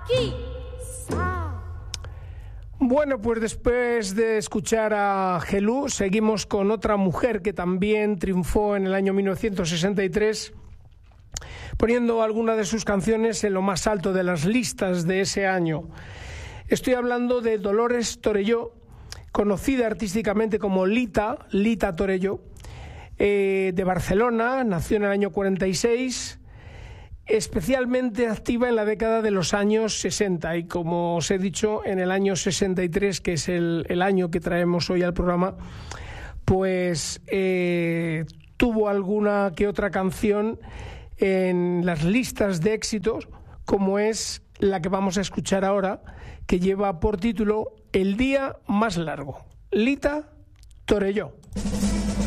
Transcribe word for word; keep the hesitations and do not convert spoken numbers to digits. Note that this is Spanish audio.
aquí, sa. Bueno, pues después de escuchar a Gelú, seguimos con otra mujer que también triunfó en el año mil novecientos sesenta y tres, poniendo algunas de sus canciones en lo más alto de las listas de ese año. Estoy hablando de Dolores Torelló, conocida artísticamente como Lita, Lita Torelló, eh, de Barcelona, nació en el año cuarenta y seis, especialmente activa en la década de los años sesenta, y como os he dicho, en el año sesenta y tres, que es el, el año que traemos hoy al programa, pues eh, tuvo alguna que otra canción en las listas de éxitos, como es la que vamos a escuchar ahora, que lleva por título El día más largo. Lita Torelló.